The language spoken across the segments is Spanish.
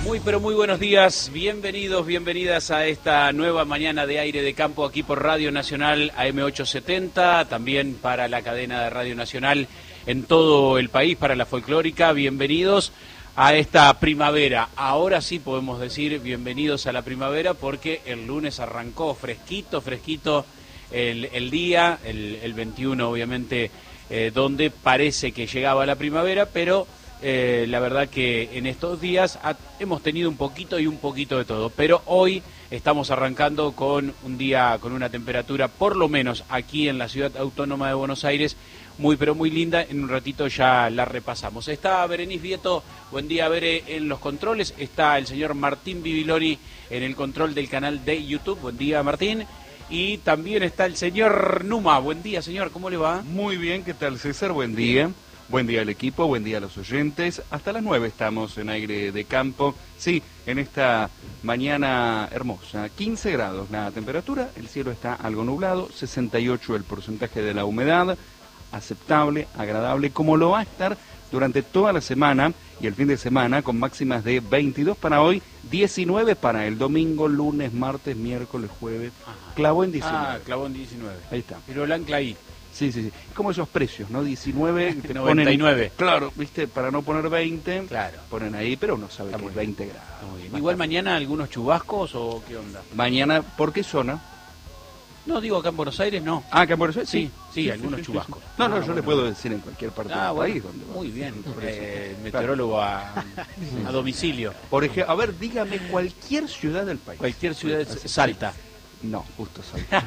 Muy pero muy buenos días, bienvenidos, bienvenidas a esta nueva mañana de aire de campo aquí por Radio Nacional AM870, también para la cadena de Radio Nacional en todo el país, para la folclórica, bienvenidos a esta primavera. Ahora sí podemos decir bienvenidos a la primavera porque el lunes arrancó fresquito el día, el 21 obviamente, donde parece que llegaba la primavera, pero la verdad que en estos días hemos tenido un poquito de todo, pero hoy estamos arrancando con un día con una temperatura, por lo menos aquí en la ciudad autónoma de Buenos Aires, muy pero muy linda. En un ratito ya la repasamos. Está Berenice Vieto, buen día Bere, en los controles. Está el señor Martín Bibiloni en el control del canal de YouTube. Buen día Martín. Y también está el señor Numa. Buen día señor, ¿cómo le va? Muy bien, ¿qué tal César? Buen día. Buen día al equipo, buen día a los oyentes. Hasta las 9 estamos en aire de campo. Sí, en esta mañana hermosa. 15 grados la temperatura, el cielo está algo nublado, 68 el porcentaje de la humedad, aceptable, agradable, como lo va a estar durante toda la semana y el fin de semana, con máximas de 22 para hoy, 19 para el domingo, lunes, martes, miércoles, jueves. Clavó en 19. Ah, clavó en 19. Ahí está. Pero el ancla ahí. Sí. Como esos precios, ¿no? 19, te 99. Ponen, claro, ¿viste? Para no poner 20, claro, ponen ahí, pero uno sabe está que es 20 grados. Muy bien. Igual mañana algunos chubascos o qué onda. Mañana, ¿por qué zona? No, digo acá en Buenos Aires, no. Ah, acá en Buenos Aires, sí, algunos chubascos. Sí. No, yo le puedo decir en cualquier parte del país. Donde muy bien, meteorólogo a domicilio. Por ejemplo, a ver, dígame cualquier ciudad del país. Cualquier ciudad, Salta. No, justo Salta.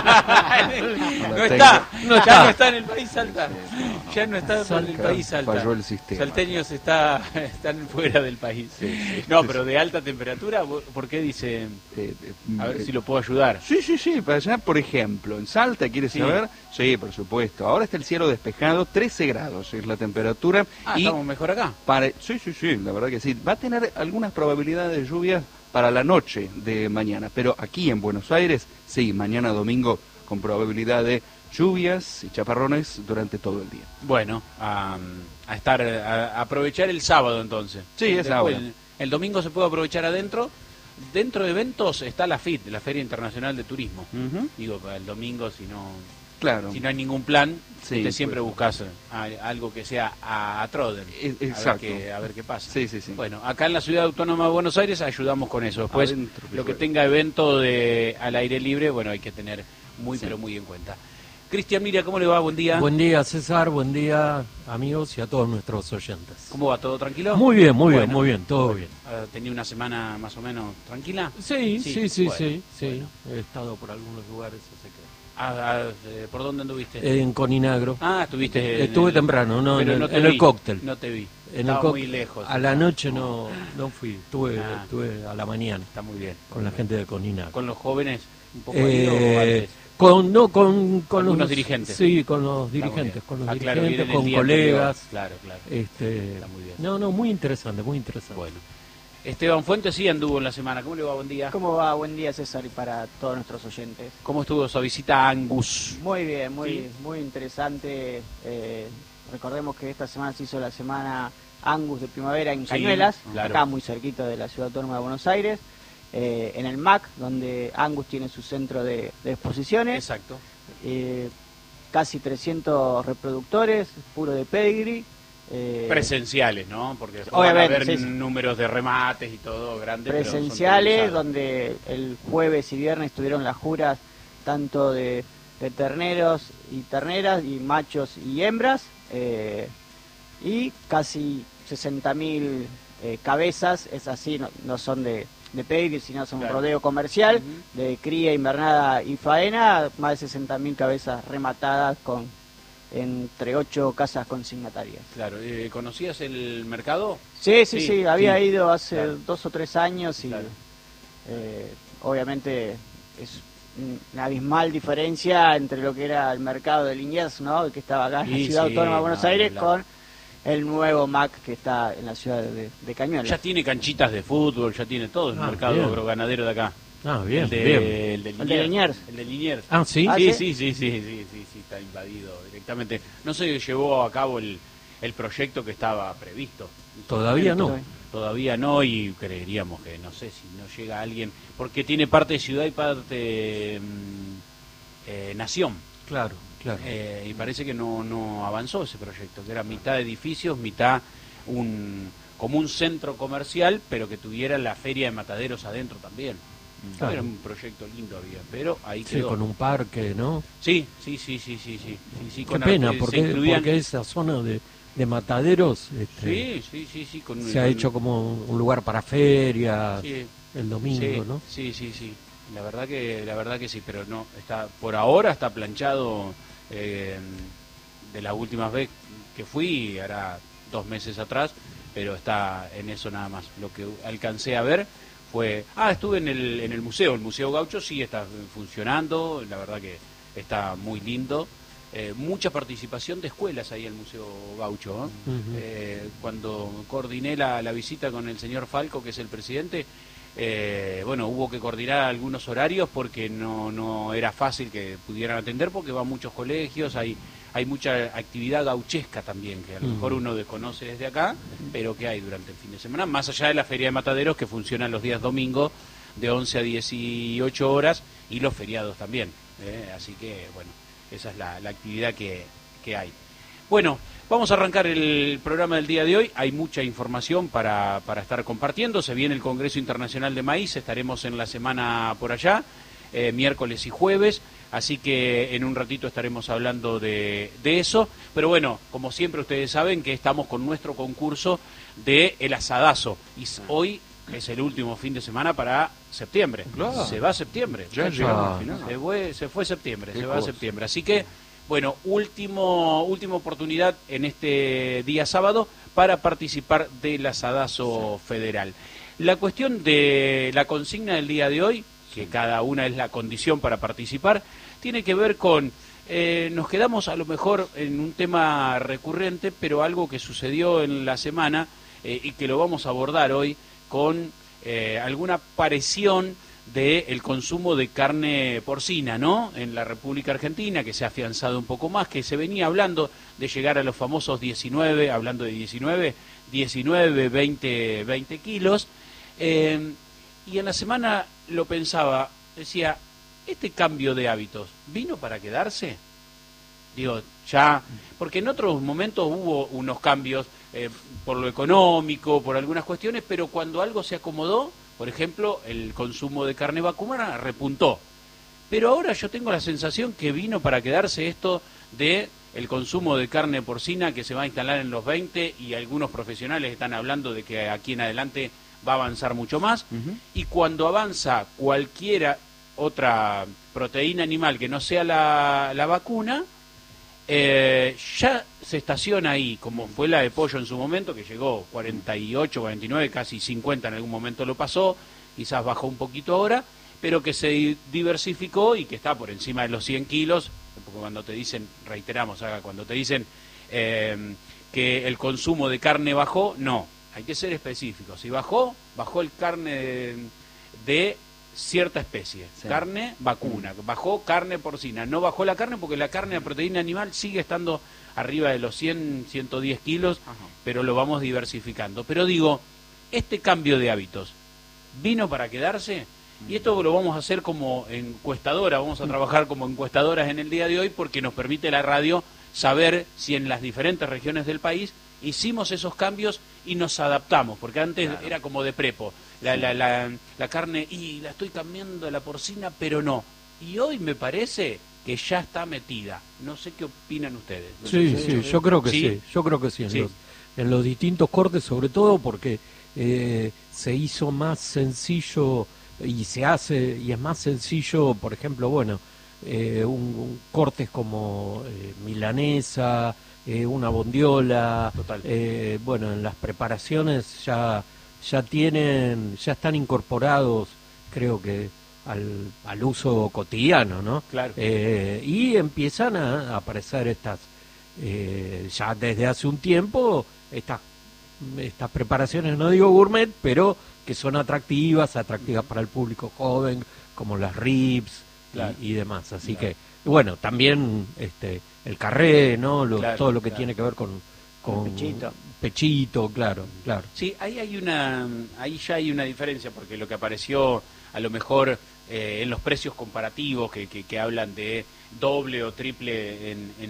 Ya no está en el país Salta. Ya no está en el país Salta. Falló el sistema. Salteños están fuera del país. No, pero de alta temperatura, ¿por qué dice? A ver si lo puedo ayudar. Sí, para allá, por ejemplo, en Salta, ¿quieres saber? Sí, por supuesto. Ahora está el cielo despejado, 13 grados es la temperatura. Y estamos mejor acá. Sí, la verdad que sí. Va a tener algunas probabilidades de lluvias para la noche de mañana, pero aquí en Buenos Aires, sí, mañana domingo con probabilidad de lluvias y chaparrones durante todo el día. Bueno, a aprovechar el sábado entonces. Sí, es sábado. El domingo se puede aprovechar adentro. Dentro de eventos está la FIT, la Feria Internacional de Turismo. Digo, para el domingo, si no hay ningún plan, usted siempre buscas algo que sea a Troden. Exacto. A ver qué pasa. Sí. Bueno, acá en la Ciudad Autónoma de Buenos Aires ayudamos con eso. Después, lo que tenga evento al aire libre, bueno, hay que tener pero muy en cuenta. Cristian Mira, ¿cómo le va? Buen día. Buen día, César. Buen día, amigos y a todos nuestros oyentes. ¿Cómo va? ¿Todo tranquilo? Muy bien, todo bien. ¿Tenía una semana más o menos tranquila? Sí. Bueno. He estado por algunos lugares, así que... ¿Por dónde anduviste? En Coninagro. Estuviste... Estuve temprano, en el cóctel. No te vi. Estaba muy lejos. A la noche no fui, estuve a la mañana. Está muy bien. Con la gente de Coninagro. ¿Con los jóvenes un poco ahí o antes? Con los dirigentes. Sí, con los dirigentes, con colegas. Claro. Está muy bien. No, muy interesante. Bueno. Esteban Fuentes sí anduvo en la semana. ¿Cómo le va? Buen día. ¿Cómo va? Buen día, César, y para todos nuestros oyentes. ¿Cómo estuvo su visita a Angus? Muy bien, muy interesante. Recordemos que esta semana se hizo la semana Angus de primavera en Cañuelas, acá muy cerquita de la Ciudad Autónoma de Buenos Aires, en el MAC, donde Angus tiene su centro de exposiciones. Exacto. Casi 300 reproductores, puro de pedigree. Presenciales, ¿no? Porque obviamente van a haber números de remates y todo grandes. Presenciales, donde el jueves y viernes tuvieron las juras tanto de terneros y terneras y machos y hembras, y casi 60.000 cabezas. Es así, no son de pedigree, sino son un rodeo comercial de cría, invernada y faena. Más de 60.000 cabezas rematadas entre 8 casas consignatarias. Claro, ¿conocías el mercado? Sí, había ido hace 2 o 3 años y obviamente es una abismal diferencia entre lo que era el mercado de Liniers, ¿no? Que estaba acá en la Ciudad Autónoma de Buenos Aires, con el nuevo MAC que está en la ciudad de Cañuelas. Ya tiene canchitas de fútbol, ya tiene todo el mercado agroganadero de acá. Bien, el de Liniers. El de Liniers. ¿Sí? Sí, está invadido directamente. No se llevó a cabo el proyecto que estaba previsto. Todavía no. Todavía no, y creeríamos que, no sé, si no llega alguien, porque tiene parte ciudad y parte nación. Claro. Y parece que no avanzó ese proyecto, que era mitad edificios, mitad como un centro comercial, pero que tuviera la feria de mataderos adentro también. Claro. Era un proyecto lindo había, pero ahí Sí, quedó. con un parque, ¿no? Sí. Qué Con pena, se porque incluían- esa zona de mataderos Sí. se ha hecho como un lugar para ferias Sí, el domingo, ¿no? Sí. La verdad que sí, pero no está por ahora está planchado. De la última vez que fui, hará 2 meses atrás, pero está en eso nada más. Lo que alcancé a ver fue... estuve en el Museo Gaucho sí está funcionando, la verdad que está muy lindo. Mucha participación de escuelas ahí en el Museo Gaucho, ¿eh? Ujú. Cuando coordiné la visita con el señor Falco, que es el presidente, hubo que coordinar algunos horarios porque no era fácil que pudieran atender, porque van muchos colegios, hay mucha actividad gauchesca también, que a lo mejor uno desconoce desde acá, pero que hay durante el fin de semana, más allá de la Feria de Mataderos, que funciona los días domingos de 11 a 18 horas, y los feriados también. Así que, bueno, esa es la actividad que hay. Bueno, vamos a arrancar el programa del día de hoy. Hay mucha información para estar compartiendo. Se viene el Congreso Internacional de Maíz, estaremos en la semana por allá, miércoles y jueves, así que en un ratito estaremos hablando de eso. Pero bueno, como siempre ustedes saben que estamos con nuestro concurso de El Asadazo, y hoy es el último fin de semana para septiembre. Claro. Se va septiembre. Ya llegamos al final. Se fue septiembre, Qué se va cosa. septiembre. Así que, bueno, última oportunidad en este día sábado para participar del Asadazo Federal. La cuestión de la consigna del día de hoy, que cada una es la condición para participar, tiene que ver con, nos quedamos a lo mejor en un tema recurrente, pero algo que sucedió en la semana y que lo vamos a abordar hoy con alguna aparición del consumo de carne porcina, ¿no? En la República Argentina, que se ha afianzado un poco más, que se venía hablando de llegar a los famosos 19, hablando de 19, 20 kilos. Y en la semana lo pensaba, decía, ¿este cambio de hábitos vino para quedarse? Digo, ya, porque en otros momentos hubo unos cambios por lo económico, por algunas cuestiones, pero cuando algo se acomodó, por ejemplo, el consumo de carne vacuna repuntó. Pero ahora yo tengo la sensación que vino para quedarse esto de el consumo de carne porcina, que se va a instalar en los 20, y algunos profesionales están hablando de que aquí en adelante va a avanzar mucho más. Y cuando avanza cualquiera otra proteína animal que no sea la vacuna, ya se estaciona ahí, como fue la de pollo en su momento, que llegó 48, 49, casi 50 en algún momento lo pasó, quizás bajó un poquito ahora, pero que se diversificó y que está por encima de los 100 kilos, porque cuando te dicen, reiteramos acá, cuando te dicen que el consumo de carne bajó, no, hay que ser específico. Si bajó el carne de cierta especie, sí. Carne vacuna, bajó carne porcina, no bajó la carne porque la carne, la proteína animal sigue estando arriba de los 100, 110 kilos, pero lo vamos diversificando. Pero digo, este cambio de hábitos vino para quedarse, y esto lo vamos a hacer como encuestadora, vamos a trabajar como encuestadoras en el día de hoy, porque nos permite la radio saber si en las diferentes regiones del país hicimos esos cambios y nos adaptamos, porque antes era como de prepo, la carne, y la estoy cambiando a la porcina, pero no. Y hoy me parece que ya está metida. No sé qué opinan ustedes. Sí, yo creo que sí. Yo creo que sí. En los distintos cortes, sobre todo porque se hizo más sencillo y es más sencillo, por ejemplo, cortes como milanesa, una bondiola, en las preparaciones ya están incorporados, creo que al uso cotidiano, ¿no? Claro. Y empiezan a aparecer estas, ya desde hace un tiempo, estas preparaciones, no digo gourmet, pero que son atractivas para el público joven, como las ribs, claro, y demás. Así que, también el carré, ¿no? Todo lo que tiene que ver con pechito, claro. Sí, ahí ya hay una diferencia, porque lo que apareció a lo mejor en los precios comparativos que hablan de doble o triple en